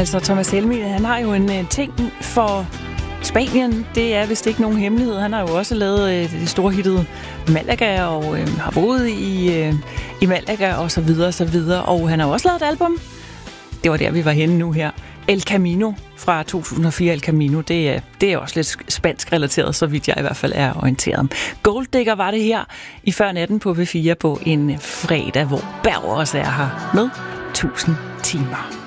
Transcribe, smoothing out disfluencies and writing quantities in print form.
Altså, Thomas Helmig, han har jo en ting for Spanien. Det er vist ikke nogen hemmelighed. Han har jo også lavet det store hittet Malaga, og har boet i Malaga, og så videre, og så videre. Og han har også lavet et album. Det var der, vi var henne nu her. El Camino fra 2004. El Camino, det er også lidt spansk relateret, så vidt jeg i hvert fald er orienteret om. Gold Digger var det her i Før Natten på V4 på en fredag, hvor Berg også er her med 1000 timer.